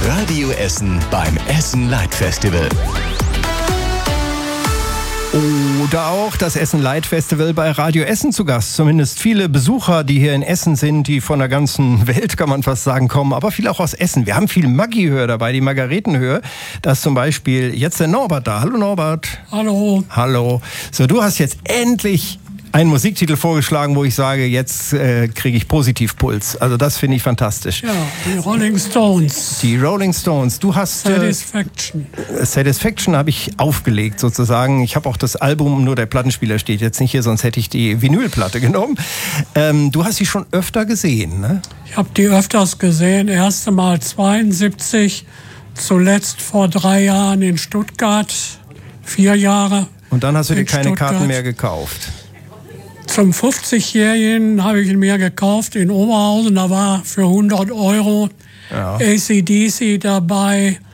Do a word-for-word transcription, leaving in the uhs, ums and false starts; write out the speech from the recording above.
Radio Essen beim Essen Light Festival. Oder auch das Essen Light Festival bei Radio Essen zu Gast. Zumindest viele Besucher, die hier in Essen sind, die von der ganzen Welt, kann man fast sagen, kommen, aber viele auch aus Essen. Wir haben viel Maggi-Höhe dabei, die Margaretenhöhe. Da ist zum Beispiel jetzt der Norbert da. Hallo Norbert. Hallo. Hallo. So, du hast jetzt endlich einen Musiktitel vorgeschlagen, wo ich sage, jetzt äh, kriege ich Positivpuls. Also das finde ich fantastisch. Ja, die Rolling Stones. Die Rolling Stones. Du hast... Satisfaction. Äh, Satisfaction habe ich aufgelegt sozusagen. Ich habe auch das Album, nur der Plattenspieler steht jetzt nicht hier, sonst hätte ich die Vinylplatte genommen. Ähm, du hast sie schon öfter gesehen, ne? Ich habe die öfters gesehen. Erste Mal zweiundsiebzig, zuletzt vor drei Jahren in Stuttgart. Vier Jahre. Und dann hast du dir keine Stuttgart. Karten mehr gekauft. Zum fünfzigjährigen habe ich ihn mir gekauft in Oberhausen. Da war für hundert Euro Ja. A C D C dabei,